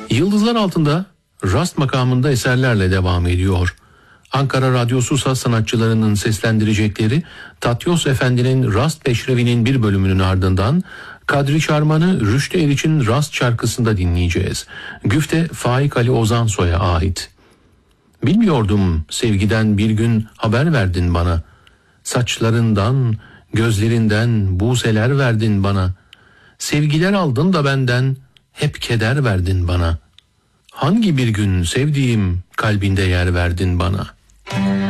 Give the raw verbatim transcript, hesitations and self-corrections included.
Yıldızlar Altında Rast makamında eserlerle devam ediyor. Ankara Radyosu sanatçılarının seslendirecekleri Tatyos Efendi'nin Rast Peşrevi'nin bir bölümünün ardından Kadri Çarman'ı Rüştü Eriç'in Rast şarkısında dinleyeceğiz. Güfte Faik Ali Ozansoy'a ait. Bilmiyordum sevgiden bir gün haber verdin bana. Saçlarından, gözlerinden buseler verdin bana. Sevgiler aldın da benden hep keder verdin bana. Hangi bir gün sevdiğim kalbinde yer verdin bana?